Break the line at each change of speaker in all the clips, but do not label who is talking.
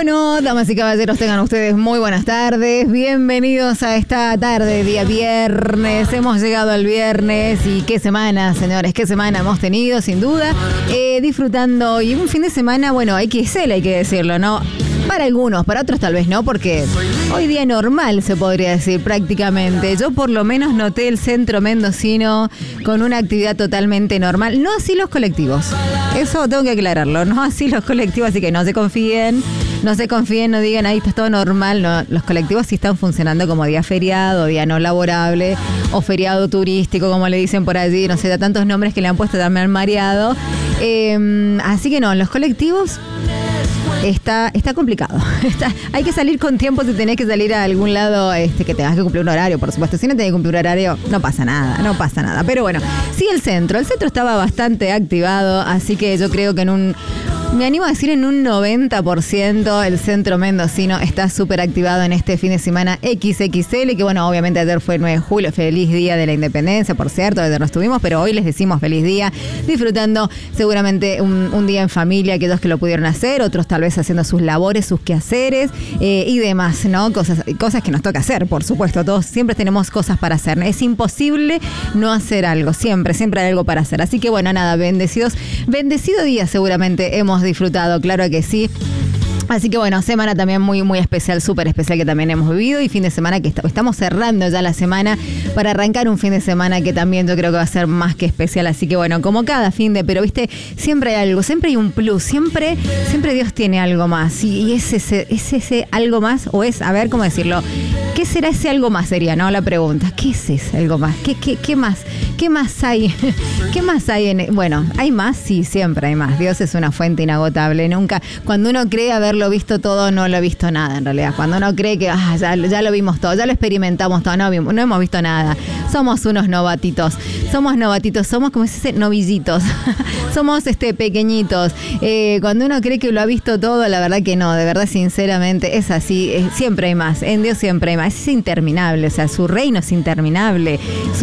Bueno, damas y caballeros, tengan ustedes muy buenas tardes. Bienvenidos a esta tarde, día viernes. Hemos llegado al viernes y qué semana, señores, qué semana hemos tenido, sin duda. Disfrutando y un fin de semana, bueno, XL, hay que decirlo, ¿no? Para algunos, para otros tal vez no, porque hoy día normal se podría decir prácticamente. Yo por lo menos noté el centro mendocino con una actividad totalmente normal. No así los colectivos, eso tengo que aclararlo, no así los colectivos, así que no se confíen, no digan ahí está todo normal. No, los colectivos sí están funcionando como día feriado, día no laborable o feriado turístico, como le dicen por allí, no sé, da tantos nombres que le han puesto también mareado. Así que no, los colectivos... Está complicado. Hay que salir con tiempo si tenés que salir a algún lado que tengas que cumplir un horario, por supuesto. Si no tenés que cumplir un horario, no pasa nada. Pero bueno, sí el centro estaba bastante activado, así que yo creo que me animo a decir en un 90% el centro mendocino está súper activado en este fin de semana XXL, que bueno, obviamente ayer fue el 9 de julio, feliz día de la independencia, por cierto, ayer no estuvimos, pero hoy les decimos feliz día, disfrutando seguramente un día en familia, aquellos que lo pudieron hacer, otros tal vez haciendo sus labores, sus quehaceres y demás, ¿no? Cosas que nos toca hacer, por supuesto, todos siempre tenemos cosas para hacer, es imposible no hacer algo, siempre hay algo para hacer, así que bueno, nada, bendecido día seguramente hemos disfrutado, claro que sí. Así que bueno, semana también muy, muy especial, súper especial que también hemos vivido y fin de semana que estamos cerrando ya la semana para arrancar un fin de semana que también yo creo que va a ser más que especial. Así que bueno, como cada fin de, pero viste, siempre hay algo, siempre hay un plus, siempre Dios tiene algo más y es ese algo más o es, a ver, ¿cómo decirlo? ¿Qué será ese algo más? Sería, ¿no? La pregunta, ¿qué es ese algo más? ¿Qué más? ¿Qué más hay? ¿Qué más hay bueno, ¿hay más? Sí, siempre hay más. Dios es una fuente inagotable. Nunca, cuando uno cree haberlo visto todo, no lo ha visto nada en realidad. Cuando uno cree que ya lo vimos todo, ya lo experimentamos todo, no hemos visto nada. Somos unos novatitos. Somos como se dice, novillitos. Somos pequeñitos. Cuando uno cree que lo ha visto todo, la verdad que no, de verdad, sinceramente, es así. Siempre hay más. En Dios siempre hay más. Es interminable, o sea, su reino es interminable.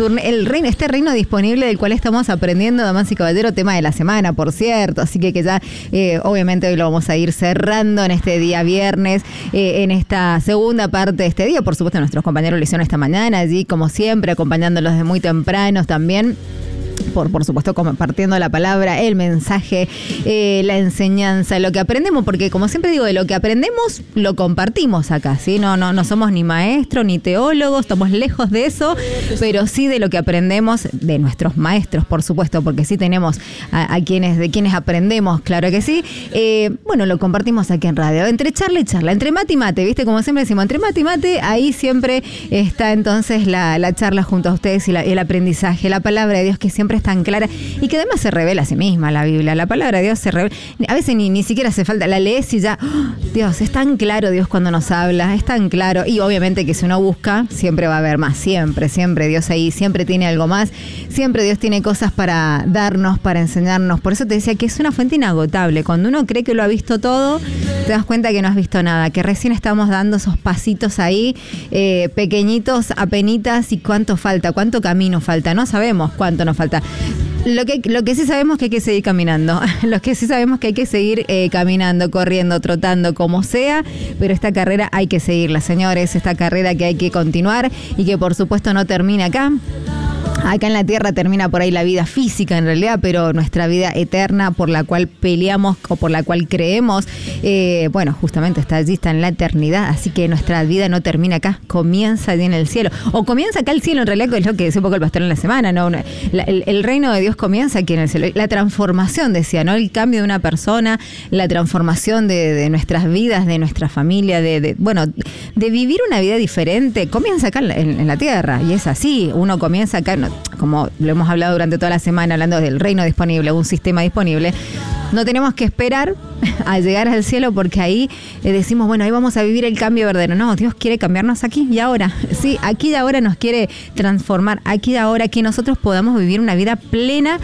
Este reino disponible del cual estamos aprendiendo, damas y caballeros, tema de la semana, por cierto. Así que ya, obviamente, hoy lo vamos a ir cerrando en este día viernes, en esta segunda parte de este día. Por supuesto, nuestros compañeros lo hicieron esta mañana, allí, como siempre, acompañándolos de muy tempranos también. Por supuesto, compartiendo la palabra, el mensaje, la enseñanza, lo que aprendemos, porque como siempre digo, de lo que aprendemos lo compartimos acá, ¿sí? No somos ni maestros ni teólogos, estamos lejos de eso, pero sí de lo que aprendemos de nuestros maestros, por supuesto, porque sí tenemos de quienes aprendemos, claro que sí. Bueno, lo compartimos aquí en radio, entre charla y charla, entre mate y mate, ¿viste? Como siempre decimos, entre mate y mate, ahí siempre está entonces la charla junto a ustedes y el aprendizaje, la palabra de Dios que siempre es tan clara y que además se revela a sí misma la Biblia, la palabra de Dios se revela, a veces ni siquiera hace falta, la lees y ya, Dios, es tan claro Dios cuando nos habla, es tan claro y obviamente que si uno busca, siempre va a haber más, siempre Dios ahí, siempre tiene algo más, siempre Dios tiene cosas para darnos, para enseñarnos, por eso te decía que es una fuente inagotable, cuando uno cree que lo ha visto todo, te das cuenta que no has visto nada, que recién estamos dando esos pasitos ahí, pequeñitos, apenitas y cuánto falta, cuánto camino falta, no sabemos cuánto nos falta. Lo que sí sabemos es que hay que seguir caminando. Lo que sí sabemos es que hay que seguir caminando, corriendo, trotando, como sea. Pero esta carrera hay que seguirla, señores. Esta carrera que hay que continuar y que por supuesto no termina acá. Acá en la tierra termina por ahí la vida física en realidad, pero nuestra vida eterna por la cual peleamos o por la cual creemos, bueno, justamente está en la eternidad, así que nuestra vida no termina acá, comienza allí en el cielo, o comienza acá el cielo en realidad, que es lo que decía un poco el pastor en la semana, ¿no? El reino de Dios comienza aquí en el cielo, la transformación, decía, ¿no? El cambio de una persona, la transformación de nuestras vidas, de nuestra familia, de vivir una vida diferente, comienza acá en la tierra, y es así, uno comienza acá, como lo hemos hablado durante toda la semana, hablando del reino disponible, un sistema disponible, no tenemos que esperar a llegar al cielo porque ahí decimos, bueno, ahí vamos a vivir el cambio verdadero. No, Dios quiere cambiarnos aquí y ahora. Sí, aquí y ahora nos quiere transformar, aquí y ahora que nosotros podamos vivir una vida plena,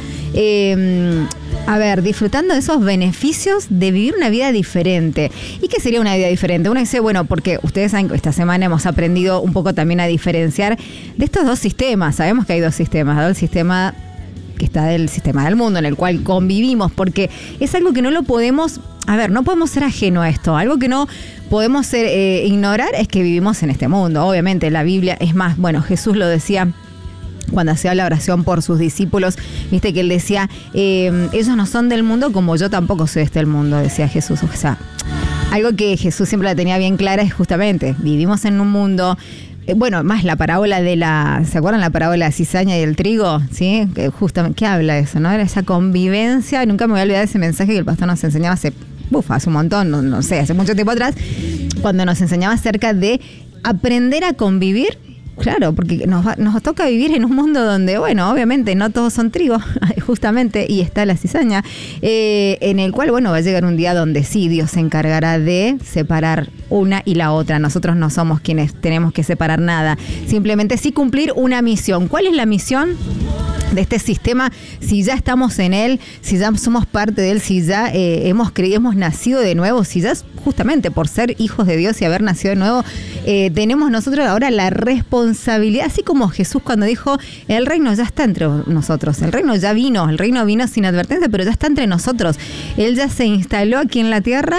disfrutando de esos beneficios de vivir una vida diferente. ¿Y qué sería una vida diferente? Uno dice, bueno, porque ustedes saben que esta semana hemos aprendido un poco también a diferenciar de estos dos sistemas. Sabemos que hay dos sistemas, ¿no? El sistema que está del sistema del mundo en el cual convivimos, porque es algo que no lo podemos, no podemos ser ajeno a esto. Algo que no podemos ignorar es que vivimos en este mundo. Obviamente la Biblia, es más, Jesús lo decía cuando hacía la oración por sus discípulos, viste que él decía, ellos no son del mundo como yo tampoco soy de este mundo, decía Jesús. O sea, algo que Jesús siempre la tenía bien clara es justamente, vivimos en un mundo, más la parábola ¿se acuerdan la parábola de la cizaña y el trigo? ¿Sí? Justamente, ¿qué habla de eso? ¿No? Era esa convivencia, nunca me voy a olvidar de ese mensaje que el pastor nos enseñaba hace un montón, no sé, hace mucho tiempo atrás, cuando nos enseñaba acerca de aprender a convivir. Claro, porque nos toca vivir en un mundo donde, obviamente no todos son trigo, justamente, y está la cizaña, en el cual, va a llegar un día donde sí, Dios se encargará de separar una y la otra. Nosotros no somos quienes tenemos que separar nada, simplemente sí cumplir una misión. ¿Cuál es la misión de este sistema? Si ya estamos en él, si ya somos parte de él, si ya hemos nacido de nuevo, si ya justamente por ser hijos de Dios y haber nacido de nuevo, tenemos nosotros ahora la responsabilidad, así como Jesús cuando dijo, el reino ya está entre nosotros, el reino vino sin advertencia, pero ya está entre nosotros. Él ya se instaló aquí en la tierra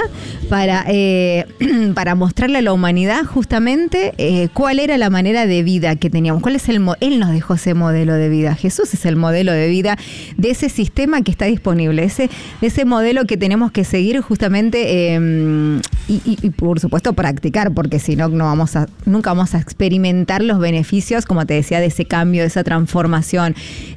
para mostrarle a la humanidad justamente cuál era la manera de vida que teníamos, él nos dejó ese modelo de vida. Jesús es el modelo de vida de ese sistema que está disponible, ese modelo que tenemos que seguir justamente y por supuesto practicar, porque si no, nunca vamos a experimentar los beneficios, como te decía, de ese cambio, de esa transformación,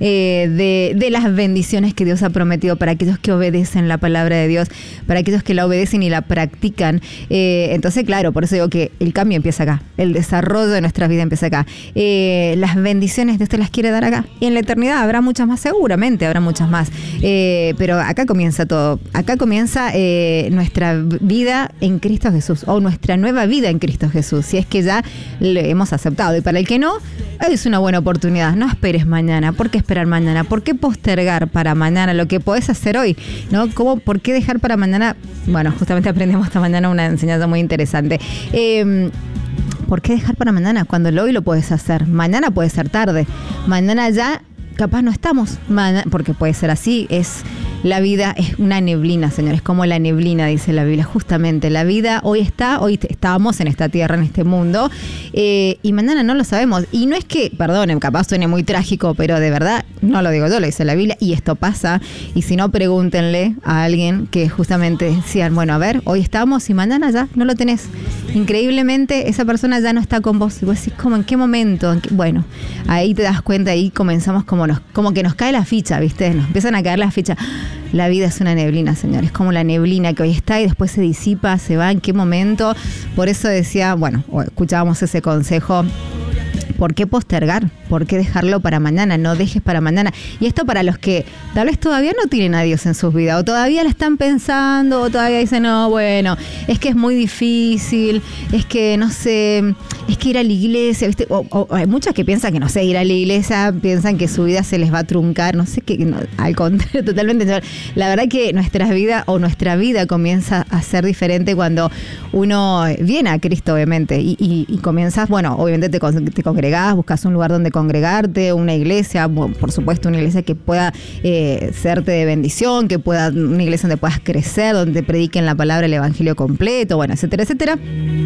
de las bendiciones que Dios ha prometido para aquellos que obedecen la palabra de Dios, para aquellos que la obedecen y la practican. Entonces, claro, por eso digo que el cambio empieza acá, el desarrollo de nuestra vida empieza acá. Las bendiciones Dios te las quiere dar acá, y en la eternidad habrá muchas más, seguramente habrá muchas más, pero acá comienza todo, acá comienza nuestra vida en Cristo Jesús, o nuestra nueva vida en Cristo Jesús, si es que ya lo hemos aceptado. Y para el que no, es una buena oportunidad. No esperes mañana. ¿Por qué esperar mañana? ¿Por qué postergar para mañana lo que podés hacer hoy? ¿No? ¿Por qué dejar para mañana? Bueno, justamente aprendimos esta mañana una enseñanza muy interesante. ¿Por qué dejar para mañana cuando hoy lo puedes hacer? Mañana puede ser tarde. Mañana ya capaz no estamos, porque puede ser así. La vida es una neblina, señores, como la neblina, dice la Biblia. Justamente, la vida hoy estábamos en esta tierra, en este mundo, y mañana no lo sabemos. Y no es que, perdonen, capaz suene muy trágico, pero de verdad, no lo digo yo, lo dice la Biblia, y esto pasa. Y si no, pregúntenle a alguien que justamente decían, a ver, hoy estamos y mañana ya no lo tenés. Increíblemente, esa persona ya no está con vos. Y vos decís, ¿cómo? ¿En qué momento? Bueno, ahí te das cuenta, ahí comenzamos como que nos cae la ficha, ¿viste? Nos empiezan a caer la ficha. La vida es una neblina, señores, como la neblina que hoy está y después se disipa, se va, ¿en qué momento? Por eso decía, escuchábamos ese consejo. ¿Por qué postergar? ¿Por qué dejarlo para mañana? No dejes para mañana. Y esto para los que tal vez todavía no tienen a Dios en sus vidas, o todavía la están pensando, o todavía dicen, es que es muy difícil, es que no sé, es que ir a la iglesia, ¿viste? O hay muchas que piensan que, no sé, ir a la iglesia, piensan que su vida se les va a truncar, no sé qué, al contrario, totalmente. La verdad que nuestra vida comienza a ser diferente cuando uno viene a Cristo, obviamente, y comienzas, obviamente te congregas, buscas un lugar donde congregarte, una iglesia, por supuesto una iglesia que pueda serte de bendición, una iglesia donde puedas crecer, donde prediquen la palabra, el evangelio completo, etcétera, etcétera.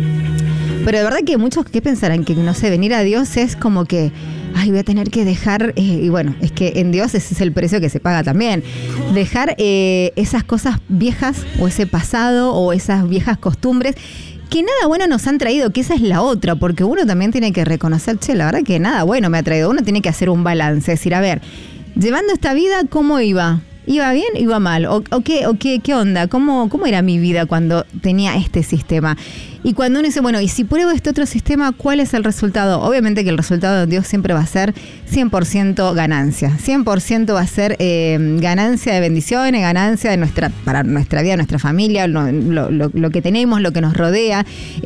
Pero de verdad que muchos que pensarán que, no sé, venir a Dios es como que, voy a tener que dejar, es que en Dios ese es el precio que se paga también. Dejar esas cosas viejas, o ese pasado, o esas viejas costumbres, que nada bueno nos han traído, que esa es la otra, porque uno también tiene que reconocer, la verdad que nada bueno me ha traído. Uno tiene que hacer un balance, decir, a ver, llevando esta vida, ¿cómo iba? ¿Iba bien? ¿Iba mal? ¿O qué onda? ¿Cómo era mi vida cuando tenía este sistema? Y cuando uno dice, y si pruebo este otro sistema, ¿cuál es el resultado? Obviamente que el resultado de Dios siempre va a ser 100% ganancia. 100% va a ser ganancia de bendiciones, ganancia para nuestra vida, nuestra familia, lo que tenemos, lo que nos rodea.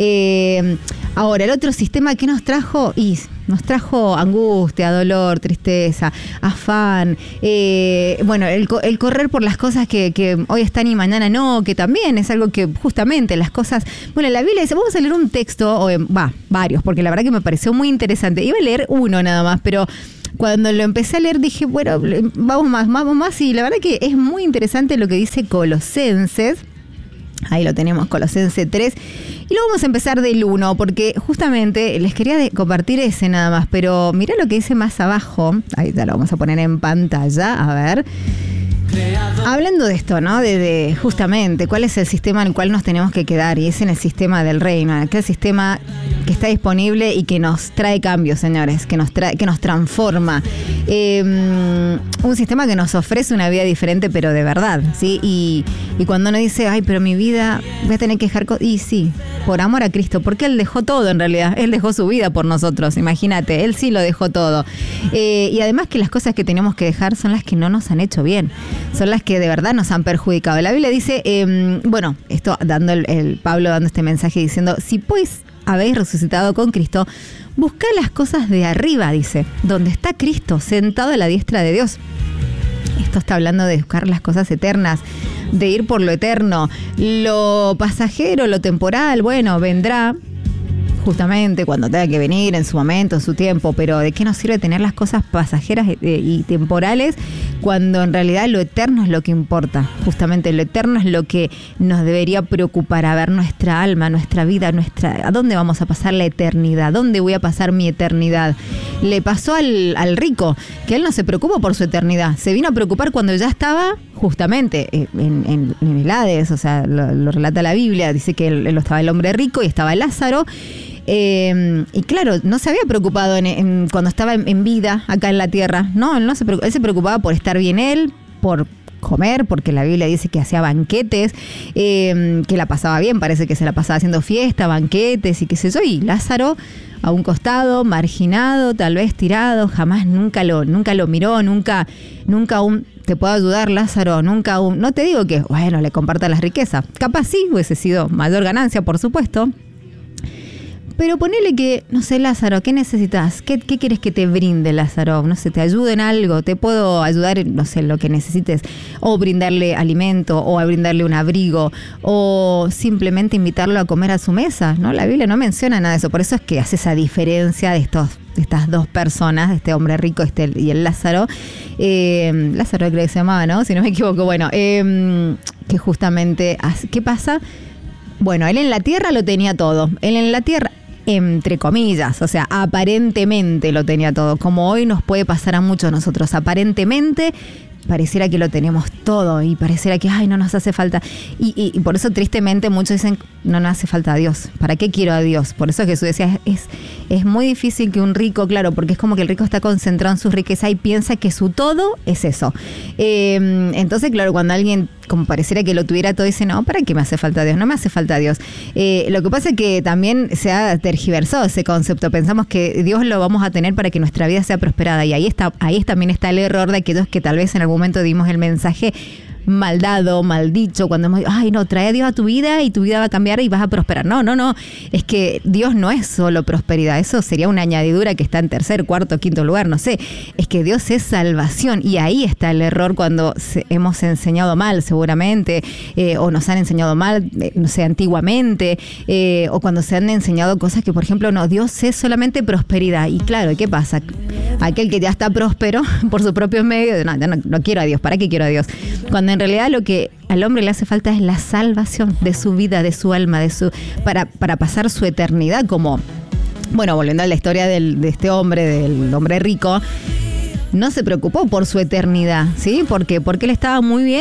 Ahora, el otro sistema que nos trajo, nos trajo angustia, dolor, tristeza, afán, el correr por las cosas que hoy están y mañana no, que también es algo que justamente las cosas, la Biblia dice, vamos a leer un texto, varios, porque la verdad que me pareció muy interesante. Iba a leer uno nada más, pero Cuando lo empecé a leer dije, bueno, vamos más, y la verdad que es muy interesante lo que dice Colosenses. Ahí lo tenemos, Colosenses 3. Y luego vamos a empezar del 1, porque justamente les quería compartir ese nada más, pero mirá lo que dice más abajo. Ahí ya lo vamos a poner en pantalla, a ver. Hablando de esto, ¿no? De justamente cuál es el sistema en el cual nos tenemos que quedar, y es en el sistema del reino, aquel sistema que está disponible y que nos trae cambios, señores, que nos transforma. Un sistema que nos ofrece una vida diferente, pero de verdad, ¿sí? Y cuando uno dice, ay, pero mi vida voy a tener que dejar cosas, y sí, por amor a Cristo, porque Él dejó todo en realidad, Él dejó su vida por nosotros, imagínate, Él sí lo dejó todo. Y además que las cosas que tenemos que dejar son las que no nos han hecho bien, son las que de verdad nos han perjudicado. La Biblia dice, bueno, esto dando el Pablo dando este mensaje diciendo, si pues habéis resucitado con Cristo, buscad las cosas de arriba, dice, donde está Cristo, sentado a la diestra de Dios. Esto está hablando de buscar las cosas eternas, de ir por lo eterno. Lo pasajero, lo temporal, bueno, vendrá justamente cuando tenga que venir, en su momento, en su tiempo, pero ¿de qué nos sirve tener las cosas pasajeras y temporales cuando en realidad lo eterno es lo que importa? Justamente lo eterno es lo que nos debería preocupar, a ver nuestra alma, nuestra vida, ¿a dónde vamos a pasar la eternidad? ¿Dónde voy a pasar mi eternidad? Le pasó al rico, que él no se preocupó por su eternidad, se vino a preocupar cuando ya estaba justamente en el Hades, o sea, lo relata la Biblia, dice que él estaba el hombre rico y estaba Lázaro. Y claro, no se había preocupado cuando estaba en vida acá en la tierra, no, él se preocupaba por estar bien él, por comer, porque la Biblia dice que hacía banquetes, que la pasaba bien, parece que se la pasaba haciendo fiesta, banquetes y qué sé yo, y Lázaro a un costado, marginado, tal vez tirado, jamás nunca lo miró, nunca te puedo ayudar, Lázaro, no te digo que, bueno, le comparta las riquezas, capaz sí hubiese sido mayor ganancia, por supuesto. Pero ponele que, no sé, Lázaro, ¿qué necesitas? ¿Qué quieres que te brinde, Lázaro? No sé, te ayude en algo, te puedo ayudar en, no sé, lo que necesites. O brindarle alimento, o a brindarle un abrigo, o simplemente invitarlo a comer a su mesa, ¿no? La Biblia no menciona nada de eso, por eso es que hace esa diferencia de estas dos personas, de este hombre rico y el Lázaro. Lázaro creo que se llamaba, ¿no? Si no me equivoco. Bueno, que justamente, ¿qué pasa? Bueno, él en la tierra lo tenía todo. Él en la tierra, entre comillas, o sea, aparentemente lo tenía todo. Como hoy nos puede pasar a muchos de nosotros. Aparentemente pareciera que lo tenemos todo y pareciera que, ay, no nos hace falta. Y por eso tristemente muchos dicen, no nos hace falta a Dios. ¿Para qué quiero a Dios? Por eso Jesús decía, es muy difícil que un rico, claro, porque es como que el rico está concentrado en su riqueza y piensa que su todo es eso. Entonces, claro, cuando alguien como pareciera que lo tuviera todo, dice, no, ¿para qué me hace falta Dios? No me hace falta Dios. Lo que pasa es que también se ha tergiversado ese concepto. Pensamos que Dios lo vamos a tener para que nuestra vida sea prosperada, y ahí también está el error de aquellos que tal vez en algún momento dimos el mensaje mal dado, mal dicho, cuando hemos dicho, ay, no, trae a Dios a tu vida y tu vida va a cambiar y vas a prosperar. No, es que Dios no es solo prosperidad, eso sería una añadidura que está en tercer, cuarto, quinto lugar, no sé. Es que Dios es salvación, y ahí está el error cuando hemos enseñado mal, seguramente, o nos han enseñado mal, no sé, antiguamente, o cuando se han enseñado cosas que, por ejemplo, no, Dios es solamente prosperidad. Y claro, ¿qué pasa? Aquel que ya está próspero por sus propios medios, no quiero a Dios, ¿para qué quiero a Dios? Cuando en realidad lo que al hombre le hace falta es la salvación de su vida, de su alma, para pasar su eternidad como, bueno, volviendo a la historia de este hombre, del hombre rico, no se preocupó por su eternidad, ¿sí? Porque él estaba muy bien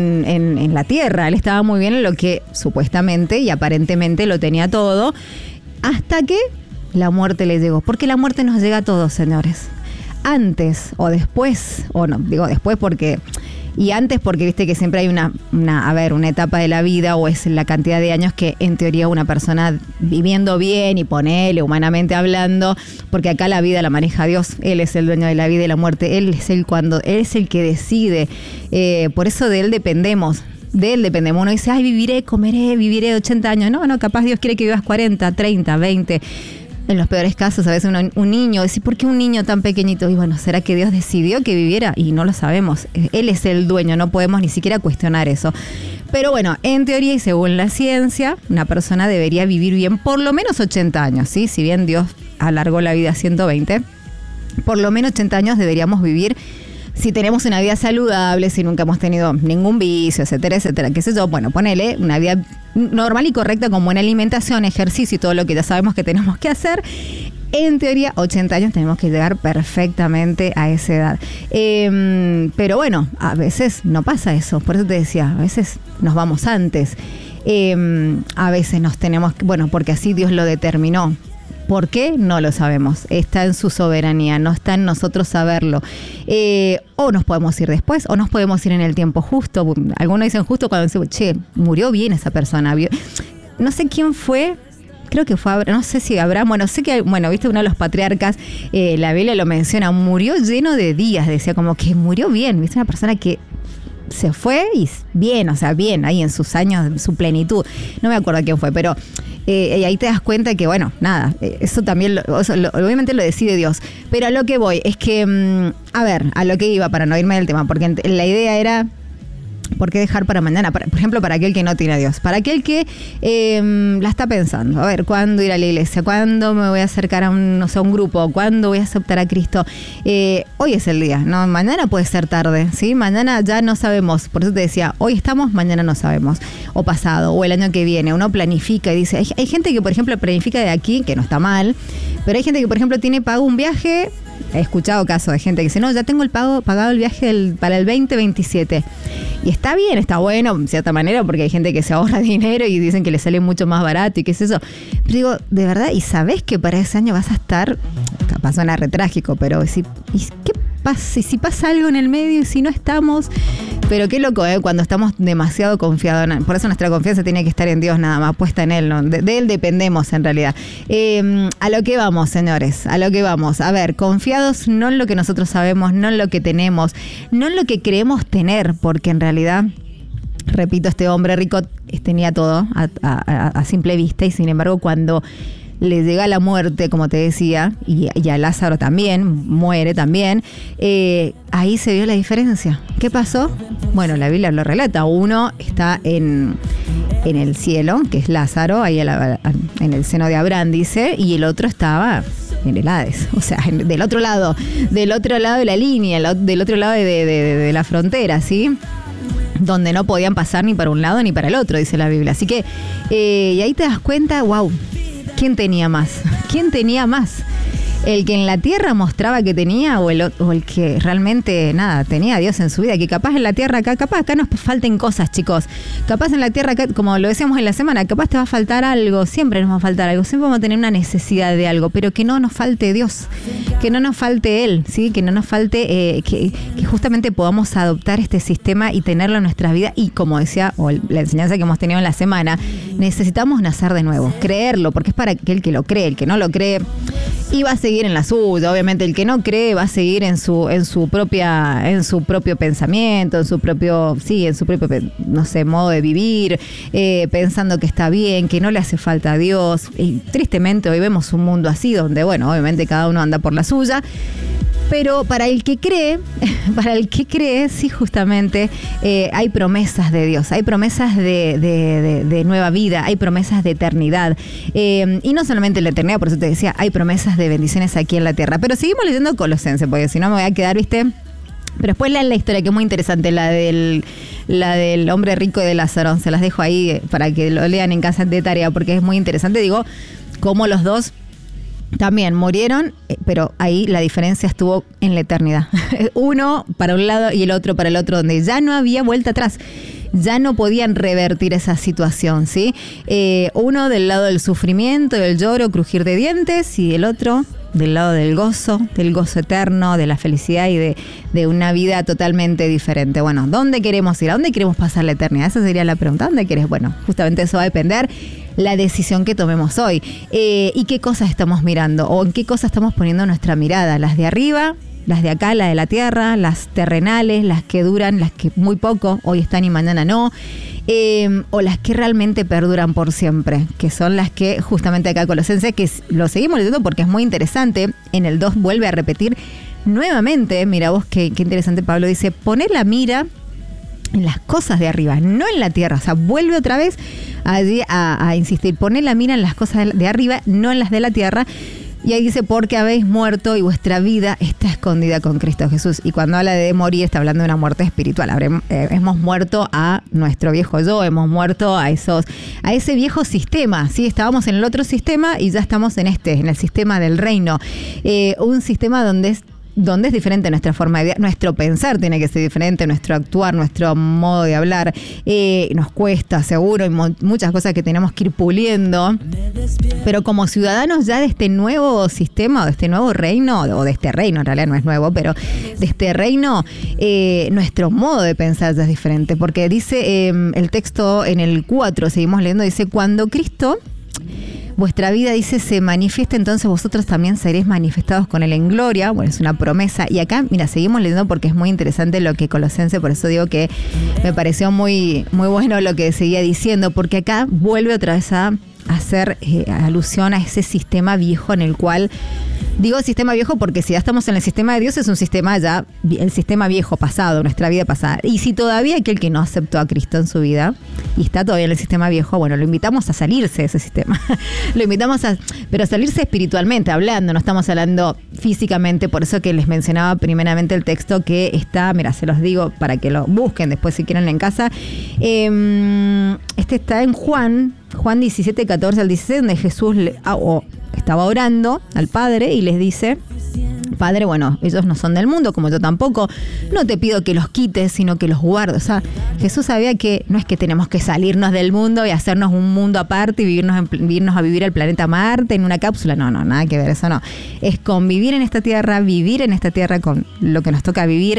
en la tierra, él estaba muy bien en lo que supuestamente y aparentemente lo tenía todo, hasta que la muerte le llegó. Porque la muerte nos llega a todos, señores. Antes o después, o no, digo después porque... Y antes porque viste que siempre hay una etapa de la vida, o es la cantidad de años que en teoría una persona viviendo bien, y ponele humanamente hablando, porque acá la vida la maneja Dios, Él es el dueño de la vida y la muerte, Él es el que decide, por eso de Él dependemos. Uno dice, ay, viviré 80 años. No, capaz Dios quiere que vivas 40, 30, 20. En los peores casos, a veces un niño, decir, ¿por qué un niño tan pequeñito? Y bueno, ¿será que Dios decidió que viviera? Y no lo sabemos. Él es el dueño, no podemos ni siquiera cuestionar eso. Pero bueno, en teoría y según la ciencia, una persona debería vivir bien por lo menos 80 años, ¿sí? Si bien Dios alargó la vida a 120, por lo menos 80 años deberíamos vivir si tenemos una vida saludable, si nunca hemos tenido ningún vicio, etcétera, etcétera. ¿Qué sé yo? Bueno, ponele una vida normal y correcta con buena alimentación, ejercicio y todo lo que ya sabemos que tenemos que hacer. En teoría, 80 años tenemos que llegar perfectamente a esa edad. Pero bueno, a veces no pasa eso. Por eso te decía, a veces nos vamos antes. A veces nos tenemos, bueno, porque así Dios lo determinó. ¿Por qué? No lo sabemos. Está en su soberanía, no está en nosotros saberlo. O nos podemos ir después, o nos podemos ir en el tiempo justo. Algunos dicen justo cuando dicen, che, murió bien esa persona. No sé quién fue, creo que fue Abraham, no sé si Abraham, bueno, sé que, bueno, viste, uno de los patriarcas, la Biblia lo menciona, murió lleno de días, decía, como que murió bien, viste, una persona que se fue y bien, o sea, bien, ahí en sus años, en su plenitud. No me acuerdo quién fue, pero ahí te das cuenta que, bueno, nada, eso también, obviamente lo decide Dios. Pero a lo que voy es que, a ver, a lo que iba para no irme del tema, porque la idea era, ¿por qué dejar para mañana? Por ejemplo, para aquel que no tiene a Dios, para aquel que la está pensando, a ver, ¿cuándo ir a la iglesia? ¿Cuándo me voy a acercar a un grupo? ¿Cuándo voy a aceptar a Cristo? Hoy es el día, ¿no? Mañana puede ser tarde, ¿sí? Mañana ya no sabemos, por eso te decía, hoy estamos, mañana no sabemos, o pasado, o el año que viene, uno planifica y dice, hay gente que, por ejemplo, planifica de aquí, que no está mal, pero hay gente que, por ejemplo, tiene pago un viaje. He escuchado casos de gente que dice, no, ya tengo pagado el viaje para el 2027. Y está bien, está bueno, en cierta manera, porque hay gente que se ahorra dinero y dicen que le sale mucho más barato y qué es eso. Pero digo, de verdad, ¿y sabés que para ese año vas a estar, capaz suena re trágico, pero ¿qué pasa? Si pasa algo en el medio y si no estamos? Pero qué loco, cuando estamos demasiado confiados. Por eso nuestra confianza tiene que estar en Dios nada más, puesta en Él, ¿no? De Él dependemos en realidad. A lo que vamos, señores, a lo que vamos. A ver, confiados no en lo que nosotros sabemos, no en lo que tenemos, no en lo que creemos tener, porque en realidad, repito, este hombre rico tenía todo a simple vista y sin embargo cuando le llega la muerte, como te decía, y a Lázaro también, muere también, ahí se vio la diferencia. ¿Qué pasó? Bueno, la Biblia lo relata. Uno está en el cielo, que es Lázaro, ahí en el seno de Abraham, dice, y el otro estaba en el Hades, o sea, del otro lado de la línea, del otro lado de la frontera, ¿sí? Donde no podían pasar ni para un lado ni para el otro, dice la Biblia. Así que, y ahí te das cuenta, wow, ¿quién tenía más? ¿Quién tenía más? ¿El que en la tierra mostraba que tenía o el que realmente, nada, tenía a Dios en su vida? Que capaz en la tierra capaz acá nos falten cosas, chicos. Capaz en la tierra acá, como lo decíamos en la semana, capaz te va a faltar algo, siempre nos va a faltar algo, siempre vamos a tener una necesidad de algo, pero que no nos falte Dios, que no nos falte Él, ¿sí? Que no nos falte, que justamente podamos adoptar este sistema y tenerlo en nuestras vidas. Y como decía, o la enseñanza que hemos tenido en la semana, necesitamos nacer de nuevo, creerlo, porque es para aquel que lo cree. El que no lo cree y va a seguir en la suya. Obviamente el que no cree va a seguir en su propio pensamiento, en su propio, no sé, modo de vivir, pensando que está bien, que no le hace falta a Dios. Y tristemente hoy vemos un mundo así donde, bueno, obviamente cada uno anda por la suya. Pero para el que cree, sí, justamente hay promesas de Dios, hay promesas de nueva vida, hay promesas de eternidad. Y no solamente en la eternidad, por eso te decía, hay promesas de bendiciones aquí en la tierra. Pero seguimos leyendo Colosenses, porque si no me voy a quedar, ¿viste? Pero después lean la historia, que es muy interesante, la del hombre rico y de Lázaro. Se las dejo ahí para que lo lean en casa de tarea, porque es muy interesante. Digo, cómo los dos también murieron, pero ahí la diferencia estuvo en la eternidad. Uno para un lado y el otro para el otro, donde ya no había vuelta atrás. Ya no podían revertir esa situación, ¿sí? Uno del lado del sufrimiento, del lloro, crujir de dientes, y el otro del lado del gozo eterno, de la felicidad y de una vida totalmente diferente. Bueno, ¿dónde queremos ir? ¿A dónde queremos pasar la eternidad? Esa sería la pregunta. ¿Dónde querés? Bueno, justamente eso va a depender la decisión que tomemos hoy. ¿Y qué cosas estamos mirando? ¿O en qué cosas estamos poniendo nuestra mirada? ¿Las de arriba? Las de acá, la de la tierra, las terrenales, las que duran, las que muy poco, hoy están y mañana no, o las que realmente perduran por siempre, que son las que justamente acá Colosenses, que lo seguimos leyendo porque es muy interesante, en el 2 vuelve a repetir nuevamente, mira vos qué interesante, Pablo dice, poner la mira en las cosas de arriba, no en la tierra, o sea, vuelve otra vez allí a insistir, poner la mira en las cosas de arriba, no en las de la tierra, Y ahí dice, porque habéis muerto y vuestra vida está escondida con Cristo Jesús. Y cuando habla de morir, está hablando de una muerte espiritual. Hemos muerto a nuestro viejo yo, hemos muerto a ese viejo sistema, ¿sí? Estábamos en el otro sistema y ya estamos en el sistema del reino. Un sistema donde es diferente nuestra forma de vida, nuestro pensar tiene que ser diferente, nuestro actuar, nuestro modo de hablar, nos cuesta seguro, y muchas cosas que tenemos que ir puliendo, pero como ciudadanos ya de este nuevo sistema, o de este nuevo reino, o de este reino, en realidad no es nuevo, pero de este reino, nuestro modo de pensar ya es diferente, porque dice el texto en el 4, seguimos leyendo, dice, cuando Cristo... vuestra vida, dice, se manifiesta, entonces vosotros también seréis manifestados con él en gloria. Bueno, es una promesa. Y acá, mira, seguimos leyendo porque es muy interesante lo que Colosenses, por eso digo que me pareció muy, muy bueno lo que seguía diciendo, porque acá vuelve otra vez a hacer alusión a ese sistema viejo en el cual, digo sistema viejo porque si ya estamos en el sistema de Dios es un sistema ya, el sistema viejo pasado, nuestra vida pasada. Y si todavía aquel que no aceptó a Cristo en su vida y está todavía en el sistema viejo, bueno, lo invitamos a salirse de ese sistema. Lo invitamos pero a salirse espiritualmente, hablando, no estamos hablando físicamente, por eso que les mencionaba primeramente el texto que está, mira, se los digo para que lo busquen después si quieren en casa. Este está en Juan 17, 14 al 16, donde Jesús estaba orando al Padre y les dice, Padre, bueno, ellos no son del mundo, como yo tampoco, no te pido que los quites, sino que los guardes. O sea, Jesús sabía que no es que tenemos que salirnos del mundo y hacernos un mundo aparte y irnos a vivir al planeta Marte en una cápsula. No, nada que ver, eso no. Es convivir en esta tierra, vivir en esta tierra con lo que nos toca vivir,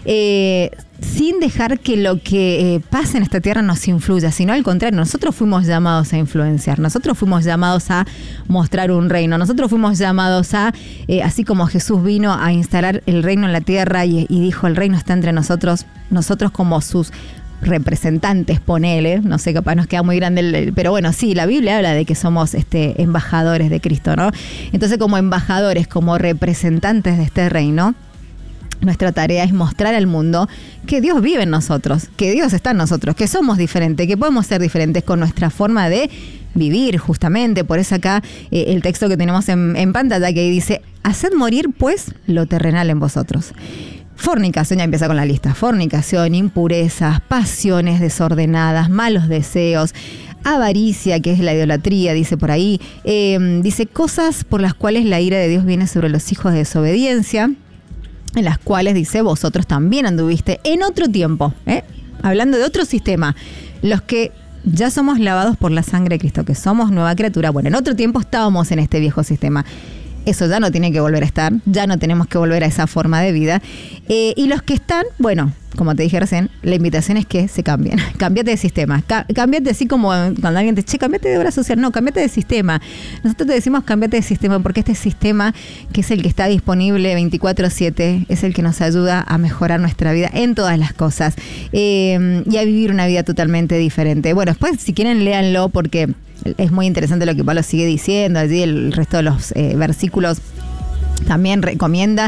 sin dejar que lo que pase en esta tierra nos influya, sino al contrario, nosotros fuimos llamados a influenciar, nosotros fuimos llamados a mostrar un reino, nosotros fuimos llamados a, así como Jesús vino a instalar el reino en la tierra y dijo, el reino está entre nosotros como sus representantes, ponele, no sé, capaz nos queda muy grande, pero bueno, sí, la Biblia habla de que somos embajadores de Cristo, ¿no? Entonces, como embajadores, como representantes de este reino, nuestra tarea es mostrar al mundo que Dios vive en nosotros, que Dios está en nosotros, que somos diferentes, que podemos ser diferentes con nuestra forma de vivir, justamente. Por eso acá el texto que tenemos en pantalla que dice, haced morir pues lo terrenal en vosotros. Fornicación, ya empieza con la lista, fornicación, impurezas, pasiones desordenadas, malos deseos, avaricia, que es la idolatría, dice por ahí, dice cosas por las cuales la ira de Dios viene sobre los hijos de desobediencia, en las cuales, dice, vosotros también anduviste en otro tiempo, hablando de otro sistema, los que ya somos lavados por la sangre de Cristo, que somos nueva criatura. Bueno, en otro tiempo estábamos en este viejo sistema. Eso ya no tiene que volver a estar, ya no tenemos que volver a esa forma de vida. Y los que están, bueno, como te dije recién, la invitación es que se cambien. Cámbiate de sistema. Cámbiate así como cuando alguien te dice, cámbiate de obra social. No, cámbiate de sistema. Nosotros te decimos cámbiate de sistema porque este sistema, que es el que está disponible 24/7, es el que nos ayuda a mejorar nuestra vida en todas las cosas y a vivir una vida totalmente diferente. Bueno, después si quieren léanlo porque es muy interesante lo que Pablo sigue diciendo. Allí el resto de los versículos también recomienda,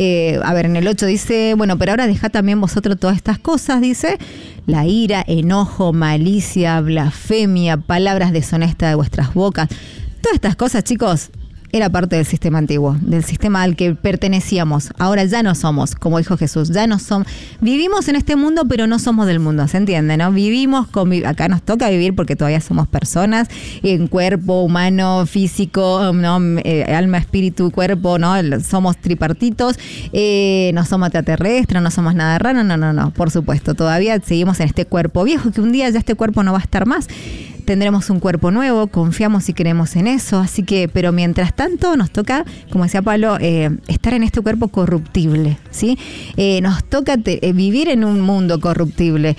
en el 8 dice, bueno, pero ahora dejad también vosotros todas estas cosas, dice, la ira, enojo, malicia, blasfemia, palabras deshonestas de vuestras bocas. Todas estas cosas, chicos, era parte del sistema antiguo, del sistema al que pertenecíamos. Ahora ya no somos, como dijo Jesús, ya no somos. Vivimos en este mundo, pero no somos del mundo, ¿se entiende, no? Acá nos toca vivir porque todavía somos personas, en cuerpo humano, físico, ¿no? Alma, espíritu, cuerpo, ¿no? Somos tripartitos, no somos extraterrestres, no somos nada raro, no, por supuesto, todavía seguimos en este cuerpo viejo, que un día ya este cuerpo no va a estar más. Tendremos un cuerpo nuevo, confiamos y creemos en eso, así que, pero mientras tanto nos toca, como decía Pablo, estar en este cuerpo corruptible, ¿sí? Nos toca vivir en un mundo corruptible,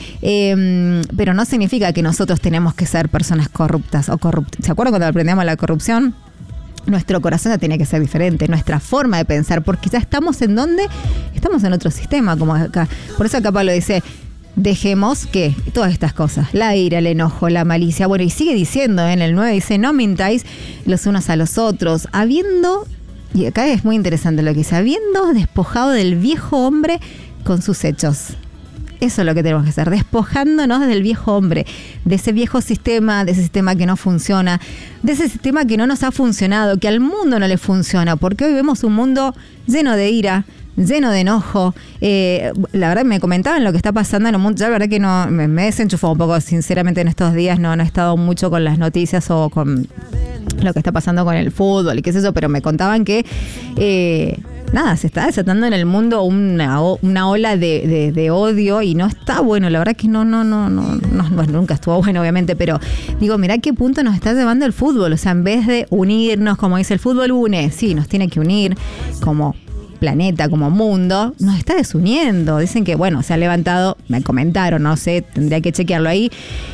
pero no significa que nosotros tenemos que ser personas corruptas o corruptas. ¿Se acuerdan cuando aprendíamos la corrupción? Nuestro corazón ya tiene que ser diferente, nuestra forma de pensar, porque ya estamos en donde, estamos en otro sistema, como acá. Por eso acá Pablo dice, dejemos que todas estas cosas, la ira, el enojo, la malicia, bueno, y sigue diciendo en el 9, dice, no mintáis los unos a los otros, habiendo, y acá es muy interesante lo que dice, habiendo despojado del viejo hombre con sus hechos. Eso es lo que tenemos que hacer, despojándonos del viejo hombre, de ese viejo sistema, de ese sistema que no funciona, de ese sistema que no nos ha funcionado, que al mundo no le funciona, porque hoy vemos un mundo lleno de ira, lleno de enojo. La verdad me comentaban lo que está pasando en el mundo. Ya la verdad que no me he desenchufado un poco, sinceramente en estos días no he estado mucho con las noticias o con lo que está pasando con el fútbol y qué es eso, pero me contaban que se está desatando en el mundo una ola de odio y no está bueno. La verdad que no, nunca estuvo bueno, obviamente, pero digo, mirá qué punto nos está llevando el fútbol. O sea, en vez de unirnos, como dice el fútbol une, sí, nos tiene que unir como planeta, como mundo, nos está desuniendo. Dicen que, bueno, se ha levantado, me comentaron, no sé, tendría que chequearlo ahí,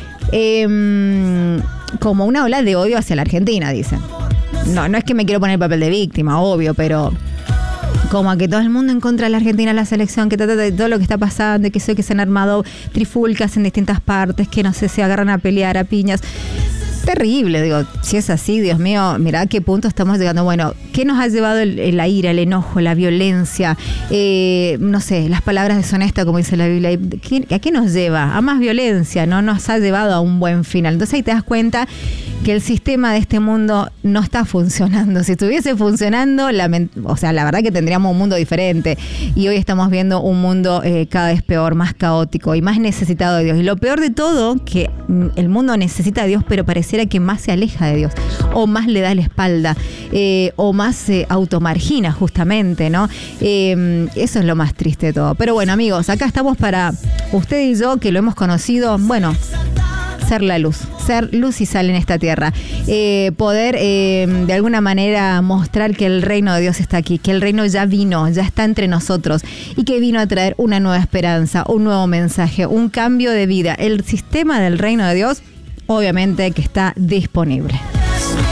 como una ola de odio hacia la Argentina, dicen. No es que me quiero poner el papel de víctima, obvio, pero como a que todo el mundo en contra de la Argentina, la selección, que todo lo que está pasando, que se han armado trifulcas en distintas partes, que no sé, se agarran a pelear a piñas. Terrible, digo, si es así, Dios mío, mirá a qué punto estamos llegando. Bueno, ¿qué nos ha llevado la ira, el enojo, la violencia? No sé, las palabras deshonestas, como dice la Biblia. ¿A qué nos lleva? A más violencia, no nos ha llevado a un buen final. Entonces ahí te das cuenta que el sistema de este mundo no está funcionando. Si estuviese funcionando, la verdad que tendríamos un mundo diferente. Y hoy estamos viendo un mundo cada vez peor, más caótico y más necesitado de Dios. Y lo peor de todo, que el mundo necesita de Dios, pero pareciera que más se aleja de Dios, o más le da la espalda, o más se automargina justamente, ¿no? Eso es lo más triste de todo. Pero bueno, amigos, acá estamos para usted y yo, que lo hemos conocido, bueno, ser la luz, ser luz y sal en esta tierra, poder de alguna manera mostrar que el reino de Dios está aquí, que el reino ya vino, ya está entre nosotros y que vino a traer una nueva esperanza, un nuevo mensaje, un cambio de vida. El sistema del reino de Dios, obviamente, que está disponible.